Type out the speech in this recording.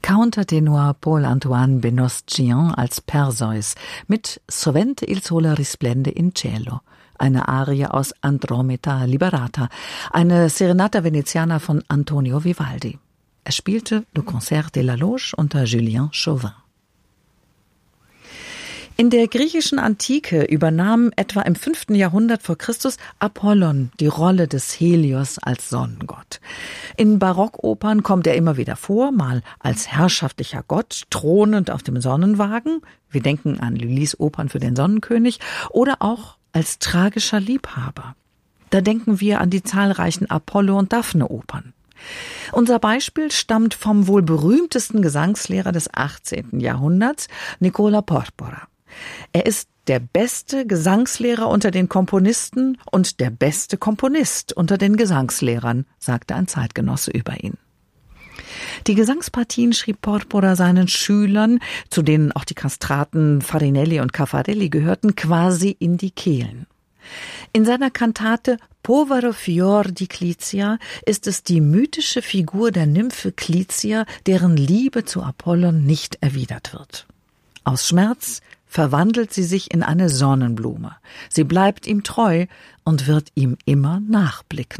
Countertenor Paul-Antoine Benoist-Gillon als Perseus mit Sovente il sole risplende in cielo, eine Arie aus Andromeda Liberata, eine Serenata Veneziana von Antonio Vivaldi. Er spielte Le Concert de la Loge unter Julien Chauvin. In der griechischen Antike übernahm etwa im 5. Jahrhundert vor Christus Apollon die Rolle des Helios als Sonnengott. In Barockopern kommt er immer wieder vor, mal als herrschaftlicher Gott, thronend auf dem Sonnenwagen, wir denken an Lully's Opern für den Sonnenkönig, oder auch als tragischer Liebhaber. Da denken wir an die zahlreichen Apollo- und Daphne-Opern. Unser Beispiel stammt vom wohl berühmtesten Gesangslehrer des 18. Jahrhunderts, Nicola Porpora. Er ist der beste Gesangslehrer unter den Komponisten und der beste Komponist unter den Gesangslehrern, sagte ein Zeitgenosse über ihn. Die Gesangspartien schrieb Porpora seinen Schülern, zu denen auch die Kastraten Farinelli und Caffarelli gehörten, quasi in die Kehlen. In seiner Kantate Povero fior di Clizia ist es die mythische Figur der Nymphe Clizia, deren Liebe zu Apollon nicht erwidert wird. Aus Schmerz verwandelt sie sich in eine Sonnenblume. Sie bleibt ihm treu und wird ihm immer nachblicken.